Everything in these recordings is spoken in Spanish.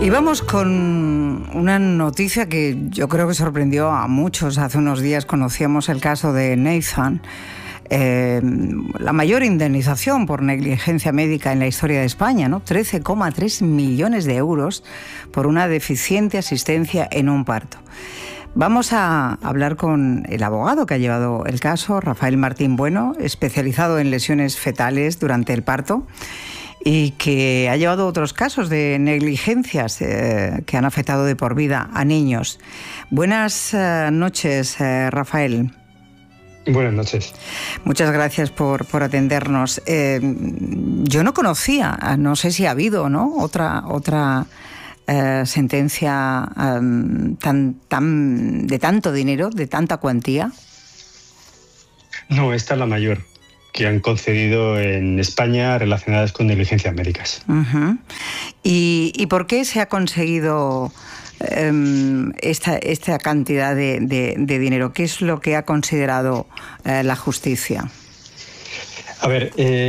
Y vamos con una noticia que yo creo que sorprendió a muchos. Hace unos días conocíamos el caso de Nathan. La mayor indemnización por negligencia médica en la historia de España, ¿no? 13,3 millones de euros por una deficiente asistencia en un parto. Vamos a hablar con el abogado que ha llevado el caso, Rafael Martín Bueno, especializado en lesiones fetales durante el parto y que ha llevado otros casos de negligencias que han afectado de por vida a niños. Buenas noches, Rafael. Buenas noches. Muchas gracias por atendernos. Yo no conocía, no sé si ha habido, ¿no?, otra sentencia de tanto dinero, de tanta cuantía. No, esta es la mayor que han concedido en España relacionadas con negligencias médicas. Uh-huh. ¿Y por qué se ha conseguido esta cantidad de dinero? ¿Qué es lo que ha considerado la justicia? A ver,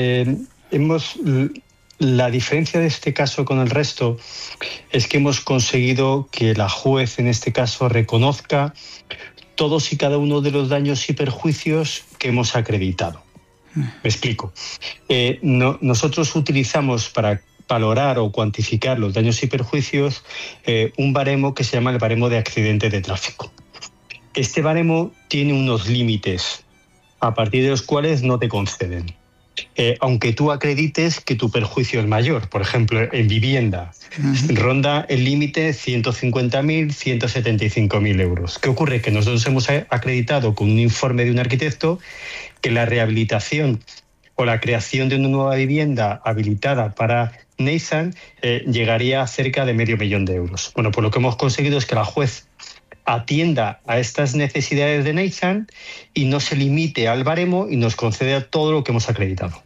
la diferencia de este caso con el resto es que hemos conseguido que la juez en este caso reconozca todos y cada uno de los daños y perjuicios que hemos acreditado. Me explico. Nosotros utilizamos para valorar o cuantificar los daños y perjuicios un baremo que se llama el baremo de accidente de tráfico. Este baremo tiene unos límites a partir de los cuales no te conceden. Aunque tú acredites que tu perjuicio es mayor. Por ejemplo, en vivienda ronda el límite 150.000, 175.000 euros. ¿Qué ocurre? Que nosotros hemos acreditado con un informe de un arquitecto que la rehabilitación o la creación de una nueva vivienda habilitada para Nathan llegaría a cerca de 500.000 euros. Bueno, pues lo que hemos conseguido es que la juez atienda a estas necesidades de Nathan y no se limite al baremo y nos conceda todo lo que hemos acreditado.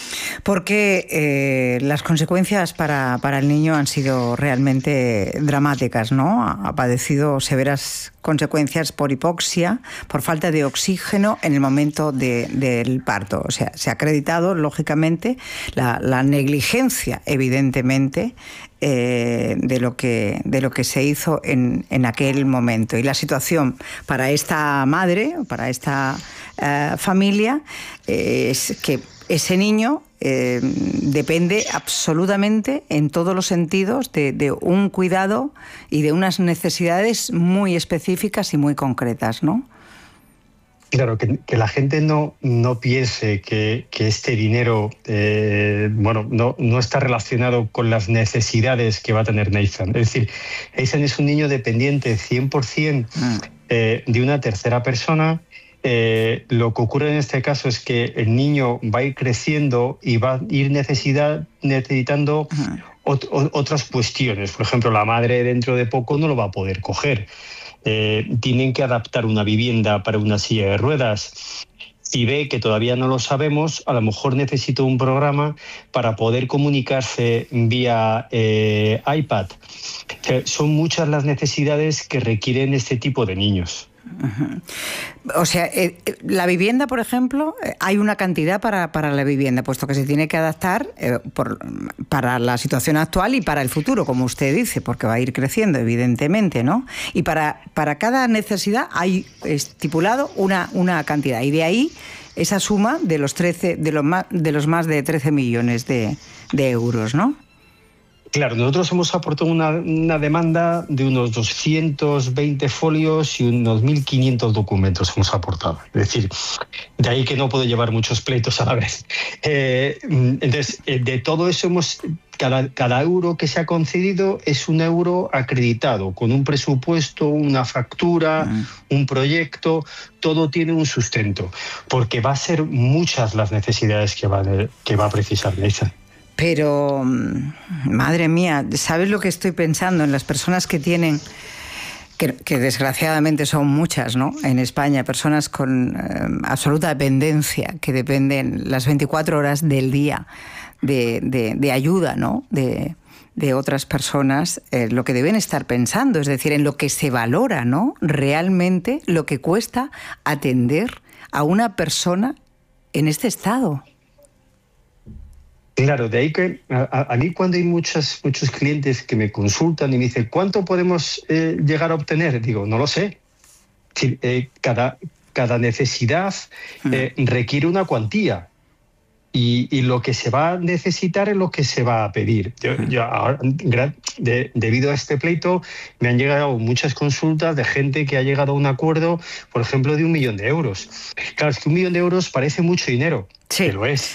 Porque las consecuencias para el niño han sido realmente dramáticas, ¿no? Ha padecido severas consecuencias por hipoxia, por falta de oxígeno en el momento del parto. O sea, se ha acreditado, lógicamente, la negligencia, evidentemente, de lo que se hizo en aquel momento. Y la situación para esta madre, para esta familia, es que ese niño depende absolutamente en todos los sentidos de un cuidado y de unas necesidades muy específicas y muy concretas, ¿no? Claro, que la gente no piense que este dinero no está relacionado con las necesidades que va a tener Nathan. Es decir, Nathan es un niño dependiente 100% de una tercera persona. Lo que ocurre en este caso es que el niño va a ir creciendo y va a ir necesitando otras cuestiones. Por ejemplo, la madre dentro de poco no lo va a poder coger. Tienen que adaptar una vivienda para una silla de ruedas. Si ve que todavía no lo sabemos, a lo mejor necesita un programa para poder comunicarse vía iPad. Son muchas las necesidades que requieren este tipo de niños. Uh-huh. O sea, la vivienda, por ejemplo, hay una cantidad para la vivienda, puesto que se tiene que adaptar para la situación actual y para el futuro, como usted dice, porque va a ir creciendo, evidentemente, ¿no? Y para cada necesidad hay estipulado una cantidad, y de ahí esa suma de los más de 13 millones de euros, ¿no? Claro, nosotros hemos aportado una demanda de unos 220 folios y unos 1.500 documentos hemos aportado. Es decir, de ahí que no puedo llevar muchos pleitos a la vez. Entonces, de todo eso cada euro que se ha concedido es un euro acreditado, con un presupuesto, una factura, un proyecto, todo tiene un sustento, porque va a ser muchas las necesidades que va a precisar Nathan. Pero, madre mía, ¿sabes lo que estoy pensando en las personas que tienen, que desgraciadamente son muchas, ¿no?, en España, personas con absoluta dependencia, que dependen las 24 horas del día de ayuda, ¿no?, de otras personas, lo que deben estar pensando, es decir, en lo que se valora, ¿no?, realmente lo que cuesta atender a una persona en este estado? Claro, de ahí que a mí cuando hay muchos clientes que me consultan y me dicen, ¿cuánto podemos llegar a obtener? Digo, no lo sé. Sí, cada necesidad requiere una cuantía. Y lo que se va a necesitar es lo que se va a pedir. Yo ahora, debido a este pleito, me han llegado muchas consultas de gente que ha llegado a un acuerdo, por ejemplo, de 1 millón de euros. Claro, es que 1 millón de euros parece mucho dinero, Sí. que lo es.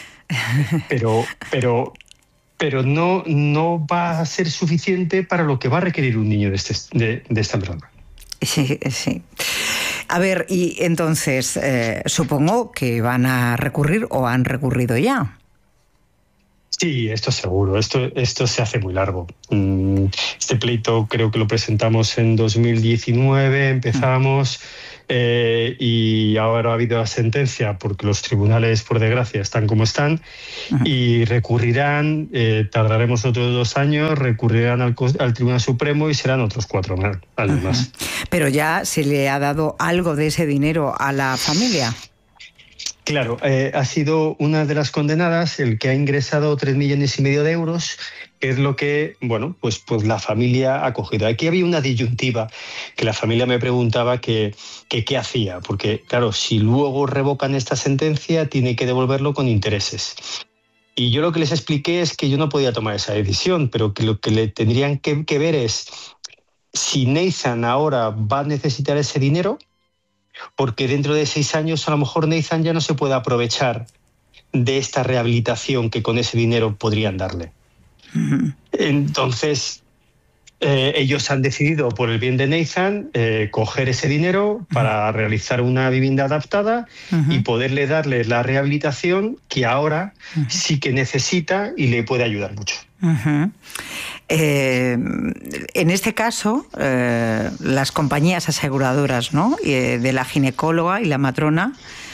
Pero no va a ser suficiente para lo que va a requerir un niño de esta envergadura. Sí, sí. A ver, y entonces, supongo que van a recurrir o han recurrido ya. Sí, esto seguro. Esto se hace muy largo. Este pleito creo que lo presentamos en 2019, empezamos y ahora ha habido la sentencia porque los tribunales, por desgracia, están como están y recurrirán, tardaremos otros 2 años, recurrirán al Tribunal Supremo y serán otros 4 años más. Pero ya se le ha dado algo de ese dinero a la familia. Claro, ha sido una de las condenadas el que ha ingresado 3,5 millones de euros, que es lo que, bueno, pues la familia ha cogido. Aquí había una disyuntiva que la familia me preguntaba que qué hacía, porque claro, si luego revocan esta sentencia, tiene que devolverlo con intereses. Y yo lo que les expliqué es que yo no podía tomar esa decisión, pero que lo que le tendrían que ver es si Nathan ahora va a necesitar ese dinero, porque dentro de 6 años a lo mejor Nathan ya no se puede aprovechar de esta rehabilitación que con ese dinero podrían darle. Entonces, ellos han decidido, por el bien de Nathan, coger ese dinero para realizar una vivienda adaptada y poderle darle la rehabilitación que ahora sí que necesita y le puede ayudar mucho. En este caso, las compañías aseguradoras, ¿no?, de la ginecóloga y la matrona,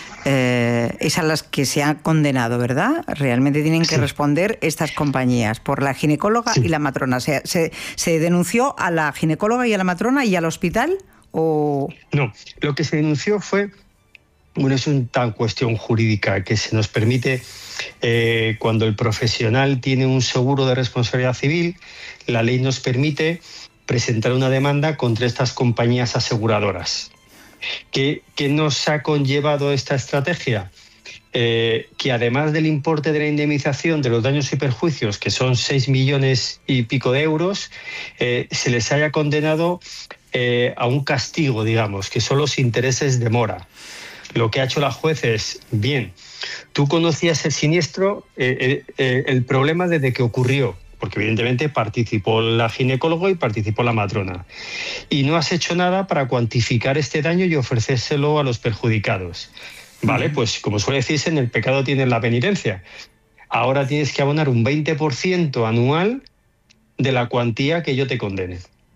es a las que se han condenado, ¿verdad? Realmente tienen que responder estas compañías por la ginecóloga y la matrona. ¿Se denunció a la ginecóloga y a la matrona y al hospital? ¿O...? No, lo que se denunció fue... Bueno, es una cuestión jurídica que se nos permite, cuando el profesional tiene un seguro de responsabilidad civil, la ley nos permite presentar una demanda contra estas compañías aseguradoras. ¿Qué nos ha conllevado esta estrategia? Que además del importe de la indemnización de los daños y perjuicios, que son 6 millones y pico de euros, se les haya condenado a un castigo, digamos, que son los intereses de mora. Lo que ha hecho la juez es, bien, tú conocías el siniestro, el problema desde que ocurrió, porque evidentemente participó la ginecóloga y participó la matrona, y no has hecho nada para cuantificar este daño y ofrecérselo a los perjudicados. Vale, pues como suele decirse, en el pecado tienes la penitencia. Ahora tienes que abonar un 20% anual de la cuantía que yo te condene.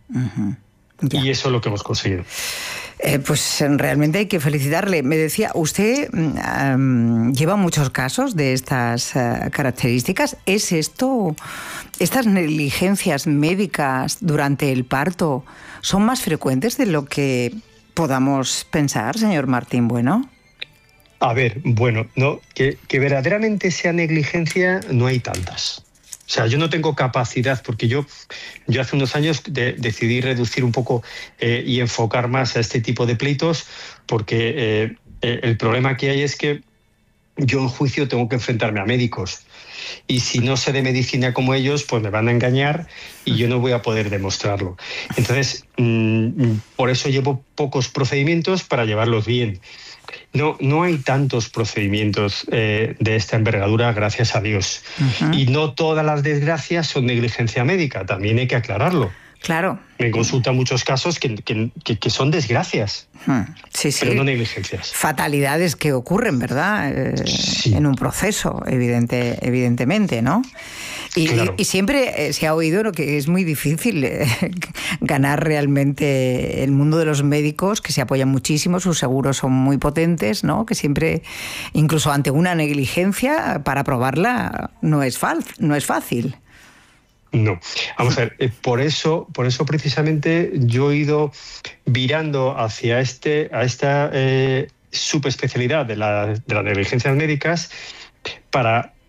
Y eso es lo que hemos conseguido. Pues realmente hay que felicitarle. Me decía, usted lleva muchos casos de estas características. ¿Es esto, estas negligencias médicas durante el parto, son más frecuentes de lo que podamos pensar, señor Martín Bueno? A ver, bueno, no, que verdaderamente sea negligencia no hay tantas. O sea, yo no tengo capacidad, porque yo hace unos años decidí reducir un poco y enfocar más a este tipo de pleitos, porque el problema que hay es que yo en juicio tengo que enfrentarme a médicos. Y si no sé de medicina como ellos, pues me van a engañar y yo no voy a poder demostrarlo. Entonces, por eso llevo pocos procedimientos para llevarlos bien. No hay tantos procedimientos de esta envergadura, gracias a Dios. Y no todas las desgracias son negligencia médica, también hay que aclararlo. Claro. Me consultan muchos casos que son desgracias, sí, pero no negligencias. Fatalidades que ocurren, ¿verdad? Sí. En un proceso, evidentemente, ¿no? Claro. Y siempre se ha oído que es muy difícil ganar realmente el mundo de los médicos, que se apoyan muchísimo, sus seguros son muy potentes, ¿no? Que siempre, incluso ante una negligencia, para probarla no es fácil. No, vamos a ver, por eso precisamente yo he ido virando hacia esta subespecialidad de las negligencias médicas para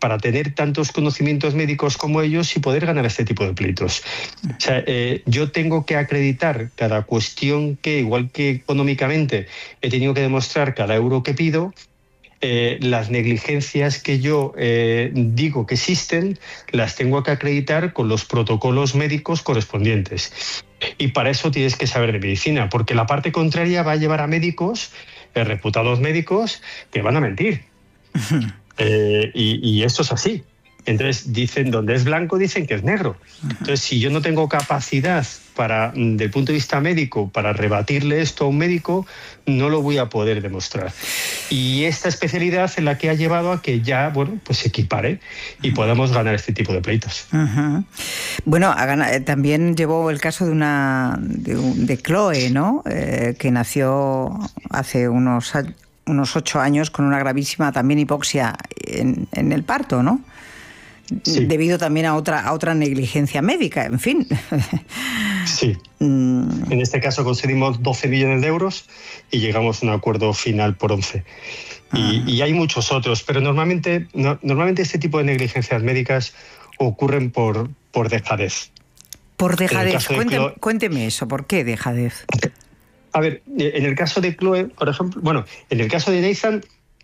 para tener tantos conocimientos médicos como ellos y poder ganar este tipo de pleitos. O sea, yo tengo que acreditar cada cuestión que, igual que económicamente he tenido que demostrar cada euro que pido, las negligencias que yo digo que existen las tengo que acreditar con los protocolos médicos correspondientes. Y para eso tienes que saber de medicina, porque la parte contraria va a llevar a médicos, reputados médicos, que van a mentir. Y esto es así. Entonces dicen, donde es blanco dicen que es negro. Entonces, si yo no tengo capacidad del punto de vista médico para rebatirle esto a un médico, no lo voy a poder demostrar. Y esta especialidad es la que ha llevado a que ya, bueno, pues se equipare y podamos ganar este tipo de pleitos. Bueno, también llevó el caso de Chloe, ¿no? Que nació hace unos 8 años con una gravísima también hipoxia en el parto, ¿no? Sí. Debido también a otra negligencia médica, en fin. Sí. En este caso conseguimos 12 millones de euros y llegamos a un acuerdo final por 11. Y hay muchos otros, pero normalmente este tipo de negligencias médicas ocurren por dejadez. Por dejadez. Cuénteme eso, ¿por qué dejadez? A ver, en el caso de Chloe, por ejemplo, bueno, en el caso de Nathan,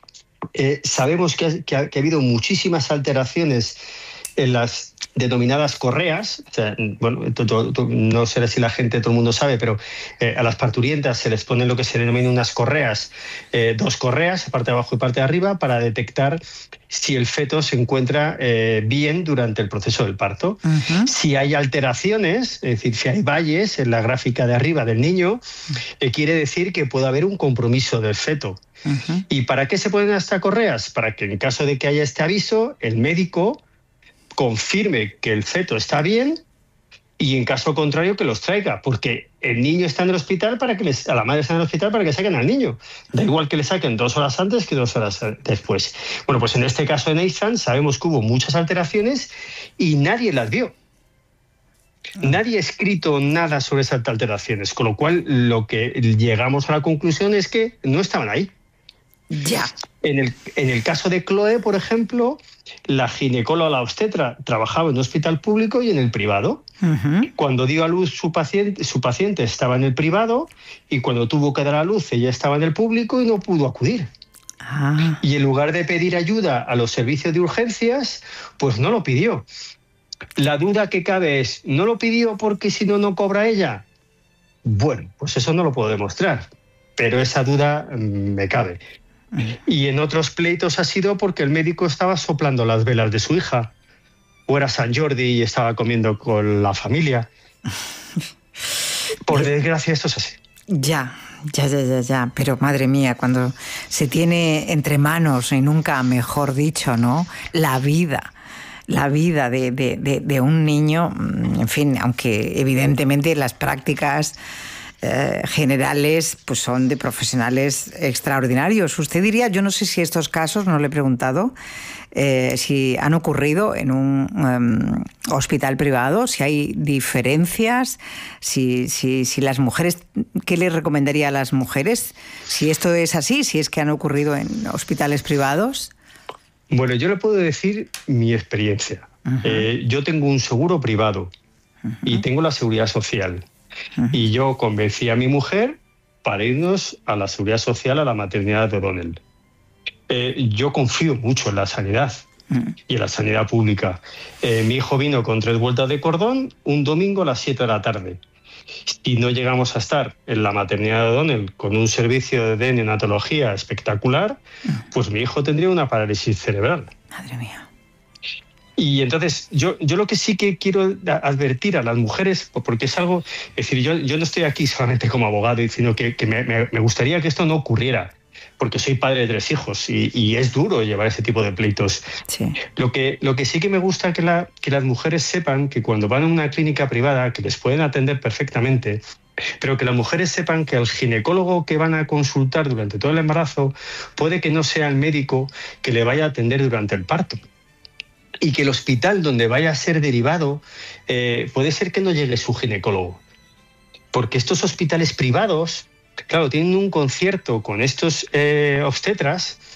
sabemos que ha habido muchísimas alteraciones en las denominadas correas. O sea, bueno, no sé si la gente, todo el mundo sabe, pero a las parturientas se les ponen lo que se denomina unas correas, 2 correas, parte de abajo y parte de arriba, para detectar si el feto se encuentra bien durante el proceso del parto. Si hay alteraciones, es decir, si hay valles en la gráfica de arriba del niño, quiere decir que puede haber un compromiso del feto. ¿Y para qué se ponen estas correas? Para que en caso de que haya este aviso, el médico confirme que el feto está bien y en caso contrario que los traiga, porque el niño está en el hospital a la madre está en el hospital para que saquen al niño. Da igual que le saquen 2 horas antes que 2 horas después. Bueno, pues en este caso de Nathan sabemos que hubo muchas alteraciones y nadie las vio. Nadie ha escrito nada sobre esas alteraciones, con lo cual lo que llegamos a la conclusión es que no estaban ahí. Ya. En el caso de Chloe, por ejemplo, la ginecóloga, la obstetra, trabajaba en un hospital público y en el privado. Cuando dio a luz su paciente estaba en el privado y cuando tuvo que dar a luz ella estaba en el público y no pudo acudir. Y en lugar de pedir ayuda a los servicios de urgencias, pues no lo pidió. La duda que cabe es, ¿no lo pidió porque si no, no cobra ella? Bueno, pues eso no lo puedo demostrar, pero esa duda me cabe. Y en otros pleitos ha sido porque el médico estaba soplando las velas de su hija, o era San Jordi y estaba comiendo con la familia. Por desgracia, esto es así. Ya. Pero madre mía, cuando se tiene entre manos, y nunca mejor dicho, ¿no?, la vida de un niño, en fin, aunque evidentemente las prácticas generales pues son de profesionales extraordinarios. Usted diría, yo no sé si estos casos, no le he preguntado, si han ocurrido en un hospital privado, si hay diferencias, si las mujeres, ¿qué les recomendaría a las mujeres? Si esto es así, si es que han ocurrido en hospitales privados. Bueno, yo le puedo decir mi experiencia. Yo tengo un seguro privado y tengo la seguridad social. Y yo convencí a mi mujer para irnos a la seguridad social, a la maternidad de O'Donnell. Yo confío mucho en la sanidad y en la sanidad pública. Mi hijo vino con 3 vueltas de cordón un domingo a las 7 de la tarde. Si no llegamos a estar en la maternidad de O'Donnell con un servicio de neonatología espectacular, pues mi hijo tendría una parálisis cerebral. Madre mía. Y entonces yo lo que sí que quiero advertir a las mujeres, porque es algo, es decir, yo no estoy aquí solamente como abogado, sino que me gustaría que esto no ocurriera, porque soy padre de 3 hijos y es duro llevar ese tipo de pleitos. Sí. Lo que sí que me gusta que las mujeres sepan que cuando van a una clínica privada, que les pueden atender perfectamente, pero que las mujeres sepan que el ginecólogo que van a consultar durante todo el embarazo puede que no sea el médico que le vaya a atender durante el parto. Y que el hospital donde vaya a ser derivado puede ser que no llegue su ginecólogo. Porque estos hospitales privados, claro, tienen un concierto con estos obstetras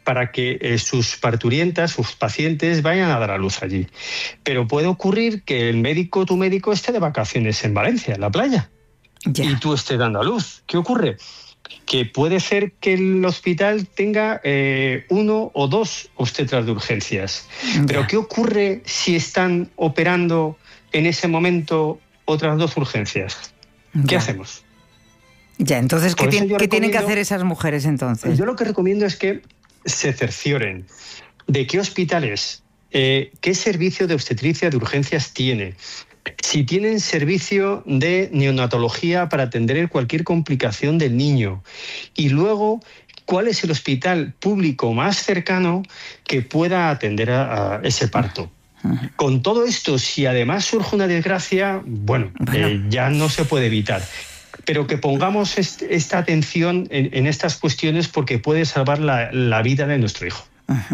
para que sus parturientas, sus pacientes, vayan a dar a luz allí. Pero puede ocurrir que tu médico, esté de vacaciones en Valencia, en la playa, y tú estés dando a luz. ¿Qué ocurre? Que puede ser que el hospital tenga 1 o 2 obstetras de urgencias. Pero ¿qué ocurre si están operando en ese momento otras 2 urgencias? ¿Qué hacemos? Ya, entonces, ¿qué tienen que hacer esas mujeres entonces? Yo lo que recomiendo es que se cercioren de qué hospitales, qué servicio de obstetricia de urgencias tiene, si tienen servicio de neonatología para atender cualquier complicación del niño, y luego cuál es el hospital público más cercano que pueda atender a ese parto. Con todo esto, si además surge una desgracia, ya no se puede evitar. Pero que pongamos esta atención en estas cuestiones, porque puede salvar la vida de nuestro hijo.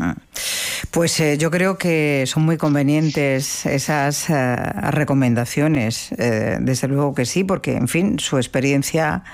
Pues yo creo que son muy convenientes esas recomendaciones, desde luego que sí, porque, en fin, su experiencia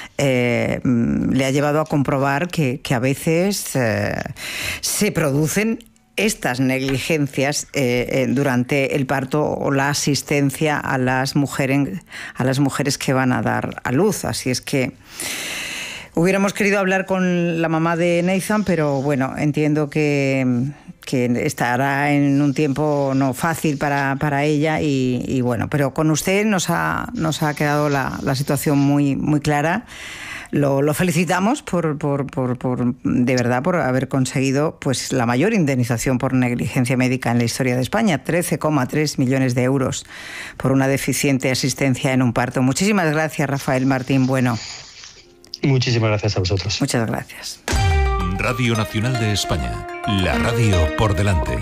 le ha llevado a comprobar que a veces se producen estas negligencias durante el parto o la asistencia a las mujeres que van a dar a luz. Así es que hubiéramos querido hablar con la mamá de Nathan, pero bueno, entiendo que estará en un tiempo no fácil para ella y bueno, pero con usted nos ha quedado la situación muy, muy clara. Lo felicitamos por de verdad por haber conseguido pues la mayor indemnización por negligencia médica en la historia de España, 13,3 millones de euros por una deficiente asistencia en un parto. Muchísimas gracias, Rafael Martín Bueno. Muchísimas gracias a vosotros. Muchas gracias. Radio Nacional de España, la radio por delante.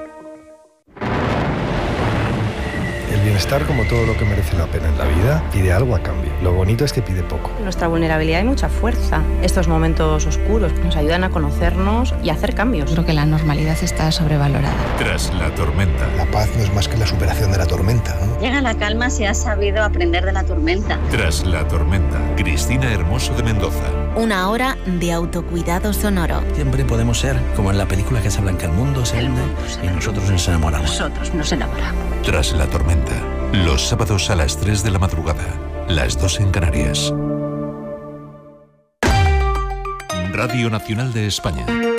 El bienestar, como todo lo que merece la pena en la vida, pide algo a cambio. Lo bonito es que pide poco. En nuestra vulnerabilidad hay mucha fuerza. Estos momentos oscuros nos ayudan a conocernos y a hacer cambios. Creo que la normalidad está sobrevalorada. Tras la tormenta. La paz no es más que la superación de la tormenta, ¿no? Llega la calma si has sabido aprender de la tormenta. Tras la tormenta. Cristina Hermoso de Mendoza. Una hora de autocuidado sonoro. Siempre podemos ser como en la película que Casablanca, el mundo se hunde y nosotros nos enamoramos. Nosotros nos enamoramos. Tras la tormenta. Los sábados a las 3 de la madrugada, las 2 en Canarias. Radio Nacional de España.